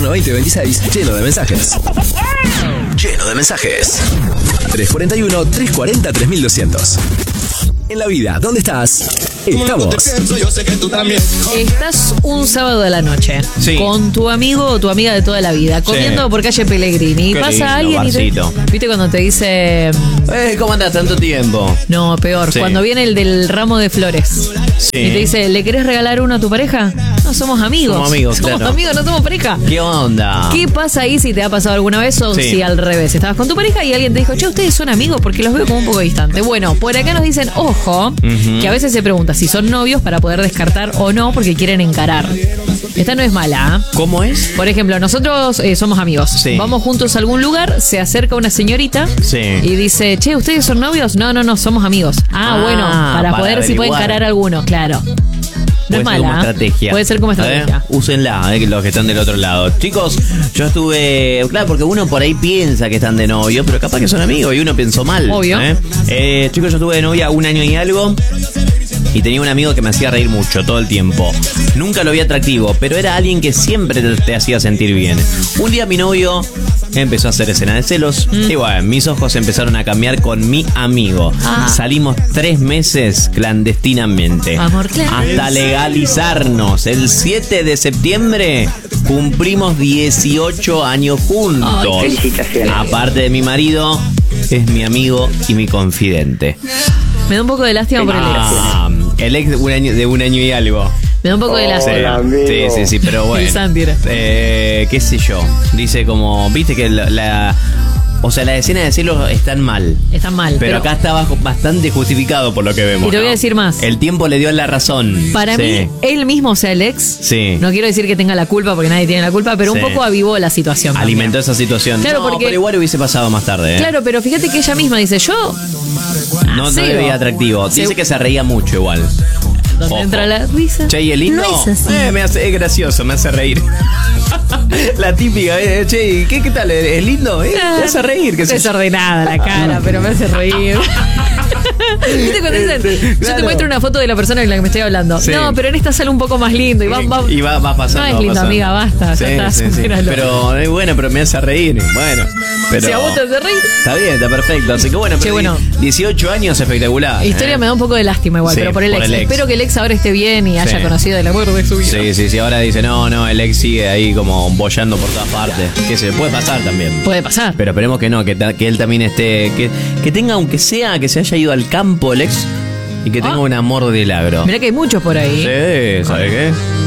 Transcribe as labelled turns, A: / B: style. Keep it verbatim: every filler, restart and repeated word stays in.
A: veinte veintiséis, lleno de mensajes. Lleno de mensajes. tres cuatro uno, tres cuatro cero, tres mil doscientos. En la vida, ¿dónde estás? Estamos.
B: Estás un sábado de la noche
C: Sí.
B: con tu amigo o tu amiga de toda la vida, comiendo
C: Sí.
B: por calle Pellegrini. Y
C: Qué
B: pasa
C: lindo,
B: alguien y te,
C: barcito.
B: ¿viste cuando te dice?
C: Eh, ¿Cómo andás tanto tiempo?
B: No, peor,
C: Sí.
B: cuando viene el del ramo de flores.
C: Sí.
B: Y te dice, ¿le querés regalar uno a tu pareja? No, somos amigos.
C: Somos amigos,
B: Somos
C: claro.
B: amigos, no somos pareja.
C: ¿Qué onda?
B: ¿Qué pasa ahí si te ha pasado alguna vez o
C: Sí.
B: si al revés? Estabas con tu pareja y alguien te dijo, che, ustedes son amigos porque los veo como un poco distantes. Bueno, por acá nos dicen, ojo,
C: Ujú.
B: que a veces se pregunta si son novios para poder descartar o no porque quieren encarar. Esta no es mala, ¿eh?
C: ¿Cómo es?
B: Por ejemplo, nosotros eh, somos amigos.
C: Sí.
B: Vamos juntos a algún lugar, se acerca una señorita
C: Sí.
B: y dice, che, ¿ustedes son novios? No, no, no, somos amigos. Ah,
C: Ah,
B: bueno, para,
C: para
B: poder si puede
C: averiguar.
B: encarar alguno, claro. No es
C: Puede ser
B: mala.
C: como
B: ¿eh?
C: estrategia.
B: Puede ser como estrategia.
C: ¿Eh? Úsenla, eh, los que están del otro lado. Chicos, yo estuve. Claro, porque uno por ahí piensa que están de novio, pero capaz que son amigos y uno pensó mal.
B: Obvio.
C: ¿eh? Eh, chicos, yo estuve de novia un año y algo. Y tenía un amigo que me hacía reír mucho todo el tiempo. Nunca lo vi atractivo, pero era alguien que siempre te, te hacía sentir bien. Un día mi novio empezó a hacer escena de celos.
B: Mm.
C: Y bueno, mis ojos empezaron a cambiar con mi amigo.
B: Ah.
C: Salimos tres meses clandestinamente.
B: Amor clandestino.
C: Hasta legalizarnos. El siete de septiembre cumplimos dieciocho años juntos.
B: Ay,
D: felicitaciones.
C: Aparte de mi marido, es mi amigo y mi confidente.
B: Me da un poco de lástima por el ex.
C: Ah, el ex de un año, de un año y algo.
B: Me da un poco de
C: Sí,
B: lástima.
D: amigo.
C: sí, sí, sí, pero bueno.
B: El Santi era.
C: Eh, qué sé yo. Dice como, viste que la, la- o sea, la escena de celos están mal.
B: Están mal.
C: Pero, acá está bajo- bastante justificado por lo que vemos.
B: Y te voy a
C: ¿no?
B: decir más.
C: El tiempo le dio la razón.
B: Para
C: Sí.
B: mí, él mismo, o sea, el ex,
C: Sí.
B: no quiero decir que tenga la culpa porque nadie tiene la culpa, pero
C: Sí.
B: un poco avivó la situación. también.
C: Alimentó esa situación.
B: Claro,
C: No,
B: porque-
C: pero igual hubiese pasado más tarde. ¿eh?
B: Claro, pero fíjate que ella misma dice, yo...
C: No, no
B: cero.
C: le veía atractivo. Dice
B: Se-
C: que se reía mucho igual.
B: Donde
C: Ojo.
B: entra la risa.
C: Che, ¿y el lindo?
B: No es así.
C: Eh, me hace, es gracioso, me hace reír. La típica, eh, che, ¿qué, qué tal? ¿Es lindo? Eh, me hace reír. Que se...
B: Desordenada la cara, pero me hace reír. ¿Viste cuando dicen,
C: Este,
B: yo te
C: claro.
B: muestro una foto de la persona con la que me estoy hablando?
C: Sí.
B: No, pero en esta sale un poco más lindo. Y va, va,
C: Y va, va pasando.
B: No es
C: va
B: lindo,
C: pasando.
B: amiga, basta, ya está,
C: sí, sí.
B: supéralo.
C: Pero, eh, bueno, pero me hace reír. Bueno, pero.
B: Si a vos te hace reír.
C: Está bien, está perfecto. Así que bueno,
B: Che,
C: pero
B: bueno.
C: dieciocho años espectacular.
B: Historia
C: ¿eh?
B: me da un poco de lástima igual,
C: Sí,
B: pero por el,
C: por
B: ex.
C: el ex.
B: Espero que el ex ahora esté bien y haya
C: Sí.
B: conocido el amor de su vida.
C: Sí, sí, sí. Ahora dice, no, no, el ex sigue ahí como bollando por todas partes. Que se puede pasar también.
B: Puede pasar.
C: Pero esperemos que no, que, ta- que él también esté. Que, que tenga, aunque sea, que se haya ido al campo el ex y que tenga
B: Ah.
C: un amor de milagro.
B: Mirá que hay muchos por ahí.
C: Sí, ¿sabes qué?